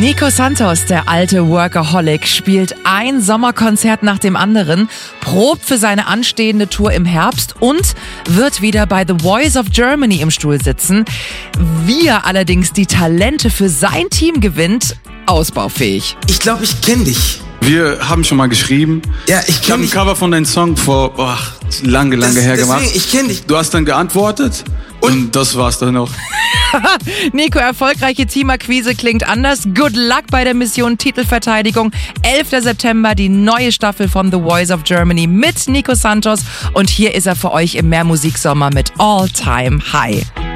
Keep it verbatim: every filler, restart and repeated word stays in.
Nico Santos, der alte Workaholic, spielt ein Sommerkonzert nach dem anderen, probt für seine anstehende Tour im Herbst und wird wieder bei The Voice of Germany im Stuhl sitzen. Wie er allerdings die Talente für sein Team gewinnt, ausbaufähig. Ich glaube, ich kenne dich. Wir haben schon mal geschrieben. Ja, ich Ich habe kenne ein dich. Cover von deinem Song vor boah, lange, lange Das- her deswegen, gemacht. ich kenn dich. Du hast dann geantwortet und, und das war's dann noch. Nico, erfolgreiche Teamakquise klingt anders. Good luck bei der Mission Titelverteidigung. elfter September die neue Staffel von The Voice of Germany mit Nico Santos. Und hier ist er für euch im Mehrmusiksommer mit All Time High.